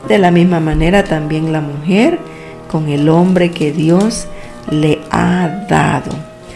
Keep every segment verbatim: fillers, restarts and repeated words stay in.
De la misma manera también la mujer con el hombre que Dios le ha dado.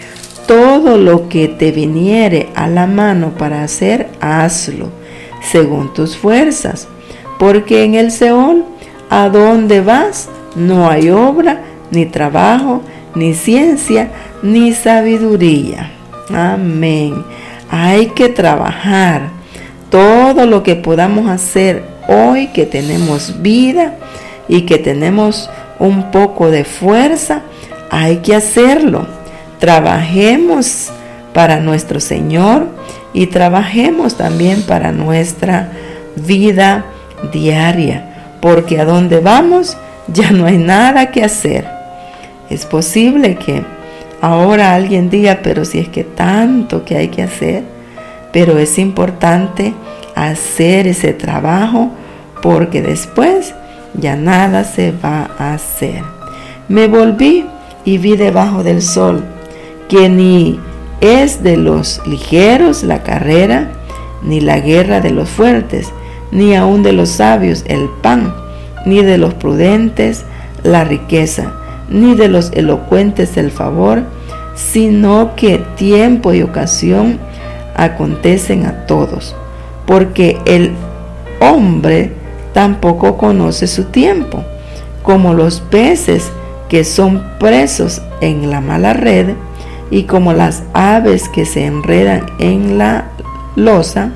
Todo lo que te viniere a la mano para hacer, hazlo, según tus fuerzas, porque en el Seol, a donde vas, no hay obra, ni trabajo, ni ciencia, ni sabiduría. Amén. Hay que trabajar. Todo lo que podamos hacer hoy, que tenemos vida y que tenemos un poco de fuerza, hay que hacerlo. Trabajemos para nuestro Señor y trabajemos también para nuestra vida diaria, porque a donde vamos ya no hay nada que hacer. Es posible que ahora alguien diga, pero si es que tanto que hay que hacer, pero es importante hacer ese trabajo, porque después ya nada se va a hacer. Me volví y vi debajo del sol que ni es de los ligeros la carrera, ni la guerra de los fuertes, ni aun de los sabios el pan, ni de los prudentes la riqueza, ni de los elocuentes el favor, sino que tiempo y ocasión acontecen a todos, porque el hombre tampoco conoce su tiempo, como los peces que son presos en la mala red, y como las aves que se enredan en la losa,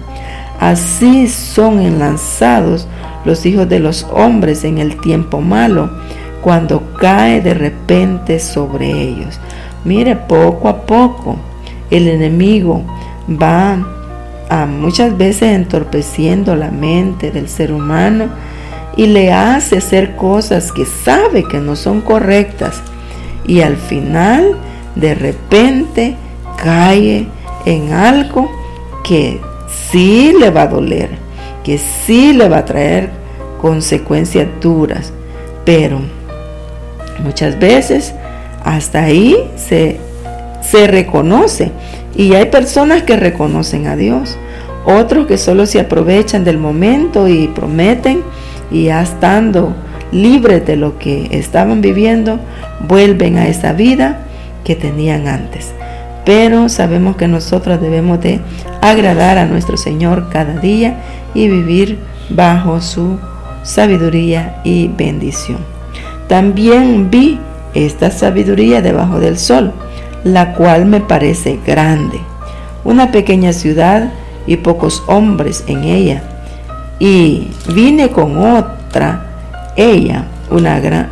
así son enlazados los hijos de los hombres en el tiempo malo, cuando cae de repente sobre ellos. Mire, poco a poco el enemigo va a muchas veces entorpeciendo la mente del ser humano y le hace hacer cosas que sabe que no son correctas, y al final de repente cae en algo que sí le va a doler, que sí le va a traer consecuencias duras, pero muchas veces hasta ahí se, se reconoce, y hay personas que reconocen a Dios, otros que solo se aprovechan del momento y prometen, y ya estando libres de lo que estaban viviendo, vuelven a esa vida que tenían antes. Pero sabemos que nosotros debemos de agradar a nuestro Señor cada día y vivir bajo su sabiduría y bendición. También vi esta sabiduría debajo del sol, la cual me parece grande, una pequeña ciudad y pocos hombres en ella, y vine con otra, ella, una gran,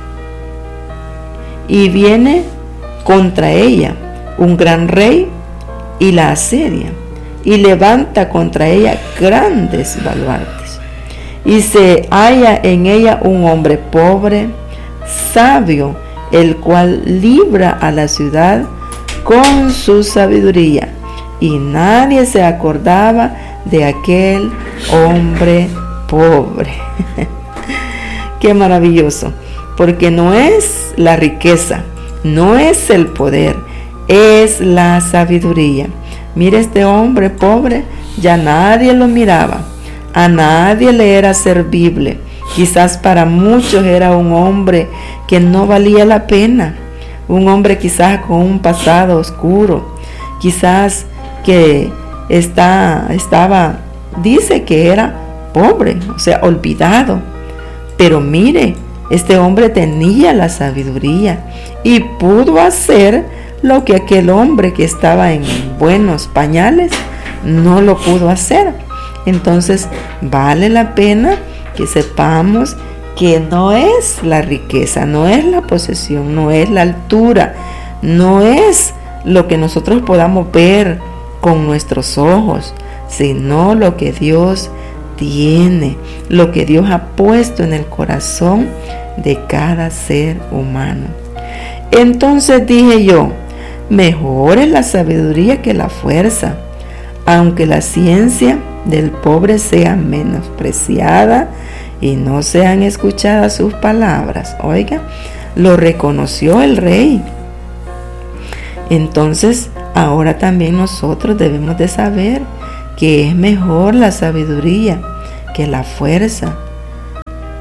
y viene contra ella un gran rey y la asedia, y levanta contra ella grandes baluartes, y se halla en ella un hombre pobre, sabio, el cual libra a la ciudad con su sabiduría, y nadie se acordaba de aquel hombre pobre. Qué maravilloso, porque no es la riqueza, no es el poder, es la sabiduría. Mira, este hombre pobre, ya nadie lo miraba, a nadie le era servible. Quizás para muchos era un hombre que no valía la pena, un hombre quizás con un pasado oscuro, quizás que está, estaba, dice que era pobre, o sea, olvidado. Pero mire, este hombre tenía la sabiduría y pudo hacer lo que aquel hombre que estaba en buenos pañales no lo pudo hacer. Entonces vale la pena que sepamos que no es la riqueza, no es la posesión, no es la altura, no es lo que nosotros podamos ver con nuestros ojos, sino lo que Dios tiene, lo que Dios ha puesto en el corazón de cada ser humano. Entonces dije yo, mejor es la sabiduría que la fuerza, aunque la ciencia del pobre sea menospreciada y no sean escuchadas sus palabras. Oiga, lo reconoció el rey. Entonces, ahora también nosotros debemos de saber que es mejor la sabiduría que la fuerza.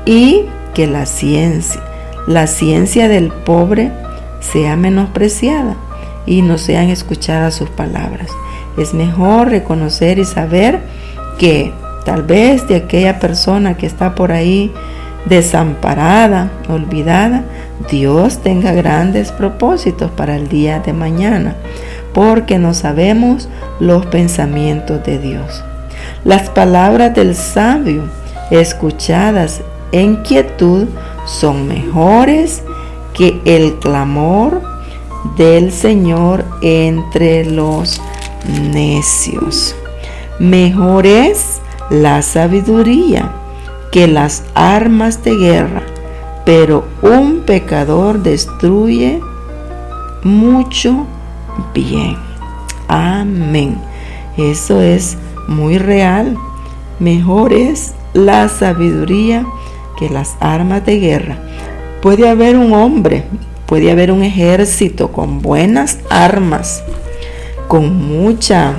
y que la ciencia, la ciencia del pobre sea menospreciada y no sean escuchadas sus palabras. Es mejor reconocer y saber que tal vez de aquella persona que está por ahí desamparada, olvidada, Dios tenga grandes propósitos para el día de mañana, porque no sabemos los pensamientos de Dios. Las palabras del sabio, escuchadas en quietud, son mejores que el clamor del Señor entre los necios. Mejor es la sabiduría que las armas de guerra, pero un pecador destruye mucho bien. Amén. Eso es muy real. Mejor es la sabiduría que las armas de guerra. Puede haber un hombre, puede haber un ejército con buenas armas, con mucha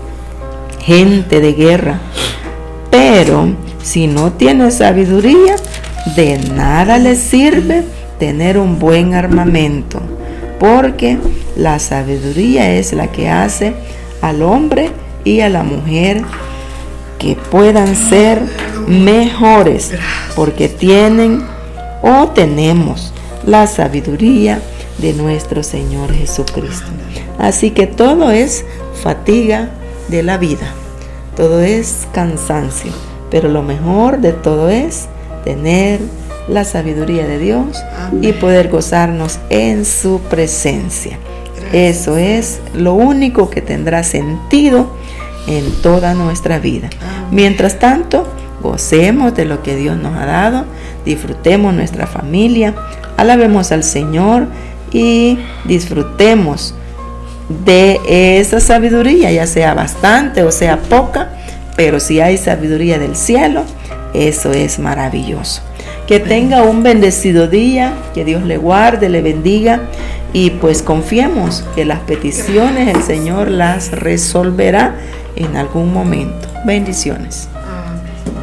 gente de guerra, pero si no tiene sabiduría, de nada le sirve tener un buen armamento, porque la sabiduría es la que hace al hombre y a la mujer que puedan ser mejores, porque tienen o tenemos la sabiduría de nuestro Señor Jesucristo. Así que todo es fatiga de la vida, todo es cansancio, pero lo mejor de todo es tener la sabiduría de Dios y poder gozarnos en su presencia. Eso es lo único que tendrá sentido en toda nuestra vida. Mientras tanto, gocemos de lo que Dios nos ha dado, disfrutemos nuestra familia, alabemos al Señor y disfrutemos de esa sabiduría, ya sea bastante o sea poca, pero si hay sabiduría del cielo, eso es maravilloso. Que tenga un bendecido día, que Dios le guarde, le bendiga y pues confiemos que las peticiones el Señor las resolverá en algún momento. Bendiciones.